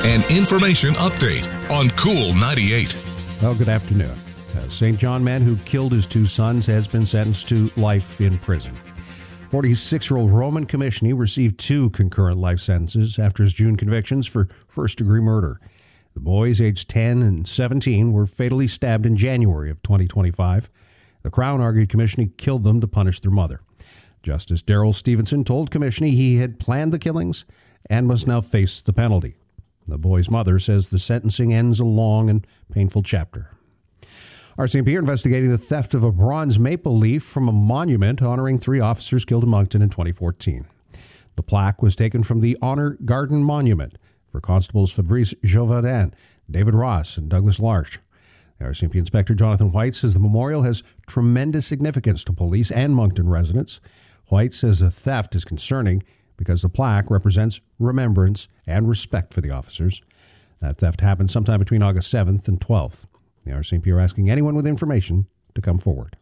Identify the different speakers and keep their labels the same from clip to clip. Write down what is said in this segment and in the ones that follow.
Speaker 1: An information update on Cool 98.
Speaker 2: Well, good afternoon. A St. John man who killed his two sons has been sentenced to life in prison. 46-year-old Roman Commissioner received 2 concurrent life sentences after his June convictions for first-degree murder. The boys, aged 10 and 17, were fatally stabbed in January of 2025. The Crown argued Commissioner killed them to punish their mother. Justice Daryl Stevenson told Commissioner he had planned the killings and must now face the penalty. The boy's mother says the sentencing ends a long and painful chapter. RCMP are investigating the theft of a bronze maple leaf from a monument honoring 3 officers killed in Moncton in 2014. The plaque was taken from the Honor Garden Monument for Constables Fabrice Jovardin, David Ross, and Douglas Larch. The RCMP Inspector Jonathan White says the memorial has tremendous significance to police and Moncton residents. White says the theft is concerning because the plaque represents remembrance and respect for the officers. That theft happened sometime between August 7th and 12th. The RCMP are asking anyone with information to come forward.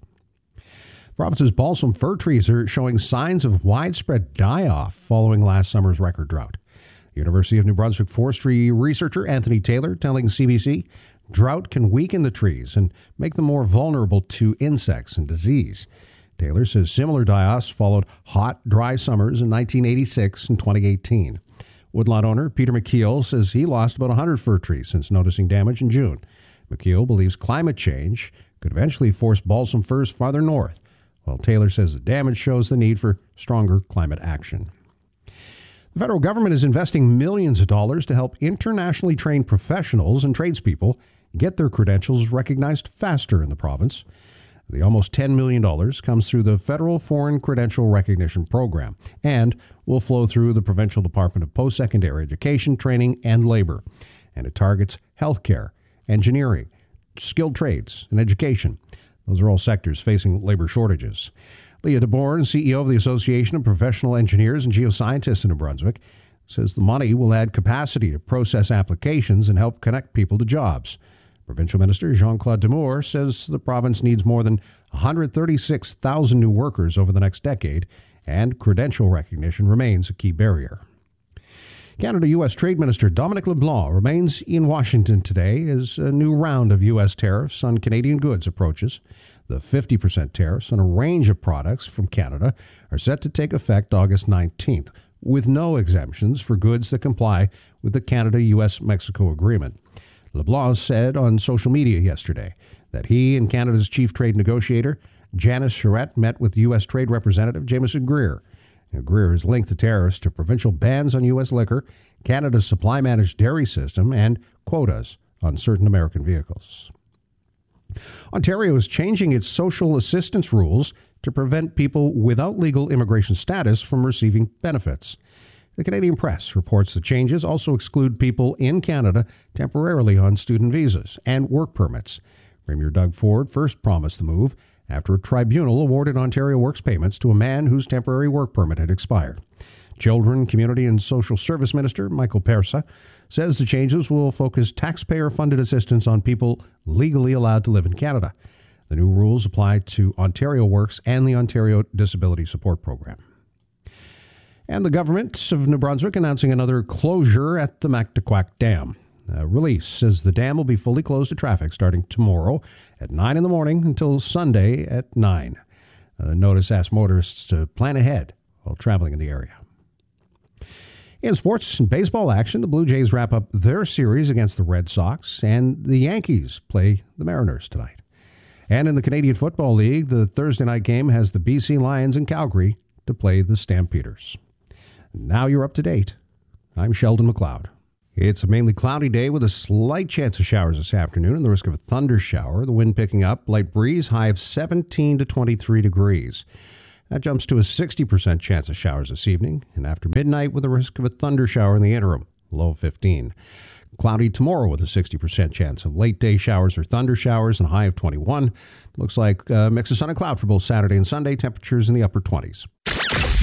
Speaker 2: The province's balsam fir trees are showing signs of widespread die-off following last summer's record drought. University of New Brunswick forestry researcher Anthony Taylor telling CBC drought can weaken the trees and make them more vulnerable to insects and disease. Taylor says similar die-offs followed hot, dry summers in 1986 and 2018. Woodlot owner Peter McKeel says he lost about 100 fir trees since noticing damage in June. McKeel believes climate change could eventually force balsam firs farther north, while Taylor says the damage shows the need for stronger climate action. The federal government is investing millions of dollars to help internationally trained professionals and tradespeople get their credentials recognized faster in the province. The almost $10 million comes through the Federal Foreign Credential Recognition Program and will flow through the Provincial Department of Post-Secondary Education, Training, and Labor. And it targets healthcare, engineering, skilled trades, and education. Those are all sectors facing labor shortages. Leah DeBourne, CEO of the Association of Professional Engineers and Geoscientists in New Brunswick, says the money will add capacity to process applications and help connect people to jobs. Provincial Minister Jean-Claude Damour says the province needs more than 136,000 new workers over the next decade, and credential recognition remains a key barrier. Canada-U.S. Trade Minister Dominic LeBlanc remains in Washington today as a new round of U.S. tariffs on Canadian goods approaches. The 50% tariffs on a range of products from Canada are set to take effect August 19th, with no exemptions for goods that comply with the Canada-U.S.-Mexico agreement. LeBlanc said on social media yesterday that he and Canada's chief trade negotiator, Janice Charette, met with U.S. Trade Representative Jameson Greer. Greer has linked the tariffs to provincial bans on U.S. liquor, Canada's supply-managed dairy system, and quotas on certain American vehicles. Ontario is changing its social assistance rules to prevent people without legal immigration status from receiving benefits. The Canadian Press reports the changes also exclude people in Canada temporarily on student visas and work permits. Premier Doug Ford first promised the move after a tribunal awarded Ontario Works payments to a man whose temporary work permit had expired. Children, Community and Social Service Minister Michael Persa says the changes will focus taxpayer-funded assistance on people legally allowed to live in Canada. The new rules apply to Ontario Works and the Ontario Disability Support Program. And the government of New Brunswick announcing another closure at the Mactaquac Dam. A release says the dam will be fully closed to traffic starting tomorrow at 9 in the morning until Sunday at 9. The notice asks motorists to plan ahead while traveling in the area. In sports and baseball action, the Blue Jays wrap up their series against the Red Sox, and the Yankees play the Mariners tonight. And in the Canadian Football League, the Thursday night game has the BC Lions in Calgary to play the Stampeders. Now you're up to date. I'm Sheldon McLeod. It's a mainly cloudy day with a slight chance of showers this afternoon and the risk of a thunder shower. The wind picking up, light breeze, high of 17 to 23 degrees. That jumps to a 60% chance of showers this evening, and after midnight with a risk of a thunder shower in the interim, low of 15. Cloudy tomorrow with a 60% chance of late day showers or thunder showers and a high of 21. Looks like a mix of sun and cloud for both Saturday and Sunday, temperatures in the upper 20s.